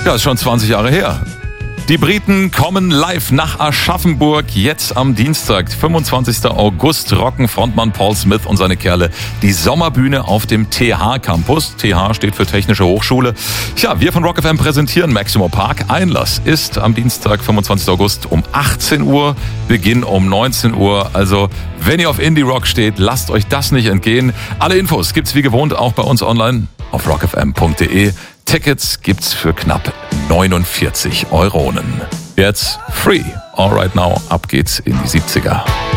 Klassiker, ist schon 20 Jahre her. Die Briten kommen live nach Aschaffenburg jetzt am Dienstag, 25. August, rocken Frontmann Paul Smith und seine Kerle die Sommerbühne auf dem TH-Campus. TH steht für Technische Hochschule. Ja, wir von Rock FM präsentieren Maximo Park. Einlass ist am Dienstag, 25. August um 18 Uhr, Beginn um 19 Uhr. Also, wenn ihr auf Indie-Rock steht, lasst euch das nicht entgehen. Alle Infos gibt's wie gewohnt auch bei uns online auf rockfm.de. Tickets gibt's für knapp 49 Euronen. Jetzt Free. All right now, ab geht's in die 70er.